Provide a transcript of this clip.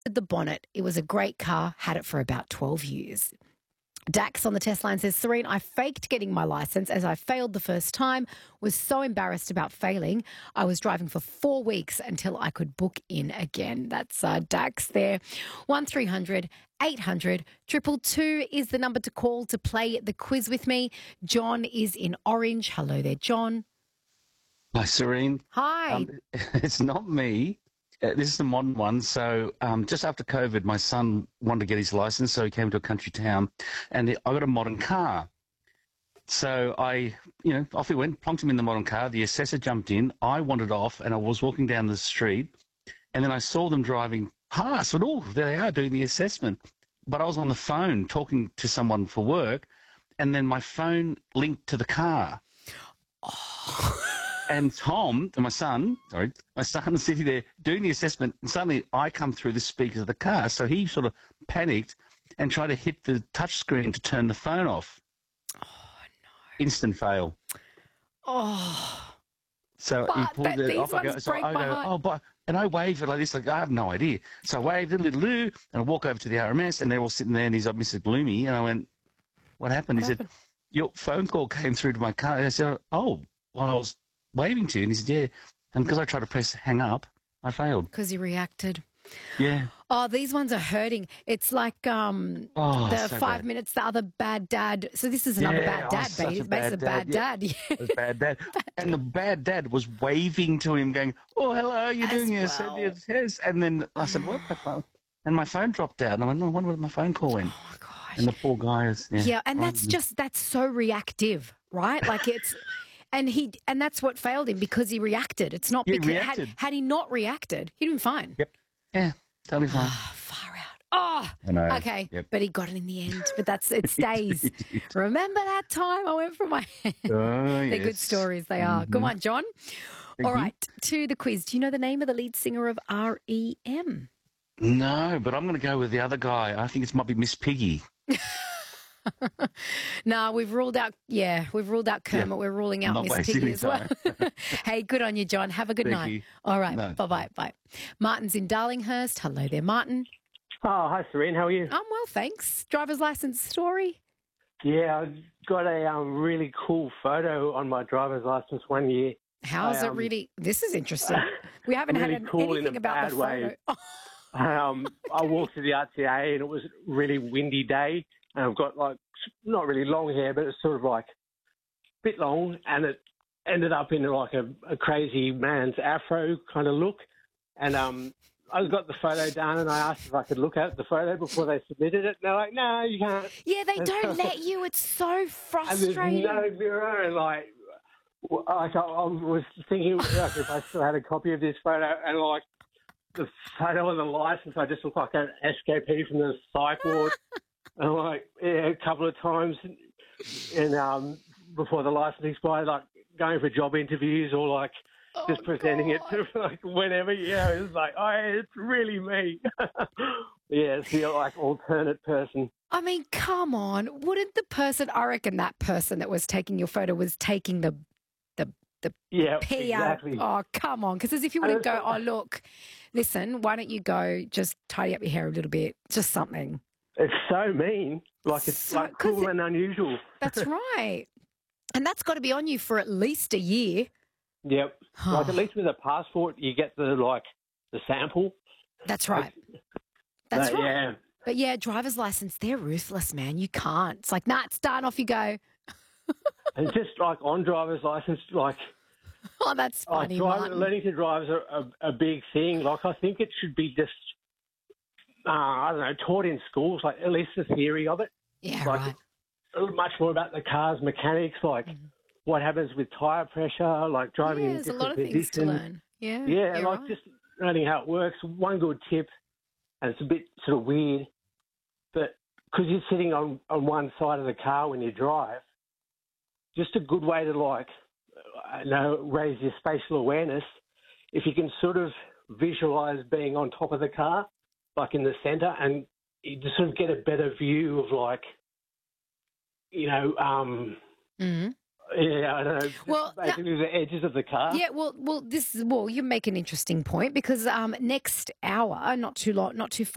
the bonnet. It was a great car, had it for about 12 years. Dax on the test line says, Serene, I faked getting my license as I failed the first time, was so embarrassed about failing. I was driving for 4 weeks until I could book in again. That's Dax there. 1300 800 222 is the number to call to play the quiz with me. John is in Orange. Hello there, John. Hi, Serene. Hi. It's not me. This is the modern one. So just after COVID, my son wanted to get his license, so he came to a country town, and I got a modern car. So off he went, plonked him in the modern car. The assessor jumped in. I wandered off, and I was walking down the street, and then I saw them driving past. And, there they are doing the assessment. But I was on the phone talking to someone for work, and then my phone linked to the car. Oh. And Tom, my son is sitting there doing the assessment, and suddenly I come through the speakers of the car. So he sort of panicked and tried to hit the touch screen to turn the phone off. Oh, no. Instant fail. Oh. So he pulled it off. And I waved it like this, like I have no idea. So I waved and I walk over to the RMS, and they're all sitting there, and he's like, Mr. Gloomy. And I went, what happened? He said, your phone call came through to my car. And I said, I was waving to you. And he said, yeah. And because I tried to press hang up, I failed. Because you reacted. Yeah. Oh, these ones are hurting. It's like the so 5 minutes, the other bad dad. So this is another bad dad, baby. It's a bad dad. Yeah. It was bad dad. And the bad dad was waving to him, going, oh, hello, you're doing your test. And then I said, what the phone? And my phone dropped out. And I went, no, I wonder where my phone call went. Oh, my gosh. And the poor guy is... Yeah, and that's so reactive, right? Like it's... And that's what failed him, because he reacted. It's not because had he not reacted, he'd been fine. Yep. Yeah, totally fine. Oh, far out. Oh, I know. Okay. Yep. But he got it in the end. But it stays. Remember that time I went for my They're good stories, they are. Good one, John. All right, to the quiz. Do you know the name of the lead singer of R.E.M.? No, but I'm going to go with the other guy. I think it might be Miss Piggy. No, we've ruled out Kermit. Yeah. We're ruling out Miss Piggy as well. Hey, good on you, John. Have a good night. You. All right. No. Bye. Martin's in Darlinghurst. Hello there, Martin. Oh, hi, Serene. How are you? I'm well, thanks. Driver's license story? Yeah, I've got a really cool photo on my driver's license one year. How's it really? This is interesting. We haven't really had cool anything about the photo. I walked to the RTA, and it was a really windy day. And I've got, not really long hair, but it's sort of a bit long, and it ended up in a crazy man's afro kind of look. And I got the photo done, and I asked if I could look at the photo before they submitted it. And they're like, no, you can't. Yeah, they don't let you. It's so frustrating. And there's no mirror, and I was thinking if I still had a copy of this photo, and the photo on the license, I just look like an escapee from the psych ward. And a couple of times, and before the license expired, going for job interviews or just presenting it to whenever. Yeah, it's it's really me. Yeah, it's the alternate person. I mean, come on! Wouldn't I reckon that person that was taking your photo was taking the yeah, PR? Exactly. Oh, come on! Because as if you wouldn't go, oh look, listen, why don't you go just tidy up your hair a little bit, just something. It's so mean. It's cool and unusual. That's right. And that's got to be on you for at least a year. Yep. At least with a passport, you get the sample. That's right. That's right. Yeah. But yeah, driver's license, they're ruthless, man. You can't. It's like, nah, it's done. Off you go. And just on driver's license, oh, that's funny. Learning to drive is a big thing. I think it should be just, I don't know, taught in schools, at least the theory of it. Yeah, right. Much more about the car's mechanics, what happens with tyre pressure, driving in different there's a lot of things to learn. Yeah. Yeah, right. Just learning how it works. One good tip, and it's a bit sort of weird, but because you're sitting on one side of the car when you drive, just a good way to raise your spatial awareness, if you can sort of visualise being on top of the car, in the centre, and you just sort of get a better view of yeah, I don't know. Well, basically the edges of the car. Yeah, well, you make an interesting point, because next hour, not too far